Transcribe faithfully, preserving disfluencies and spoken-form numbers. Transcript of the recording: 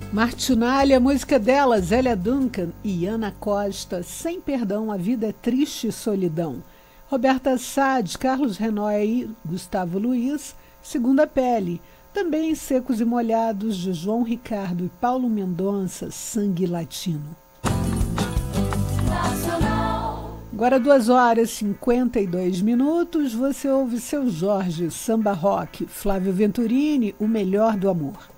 Martinalha, a música dela, Zélia Duncan e Ana Costa, Sem Perdão, a Vida é Triste e Solidão. Roberta Sade, Carlos Renói e Gustavo Luiz, Segunda Pele. Também Secos e Molhados, de João Ricardo e Paulo Mendonça, Sangue Latino. Agora duas horas e cinquenta e dois minutos, você ouve Seu Jorge, Samba Rock, Flávio Venturini, O Melhor do Amor.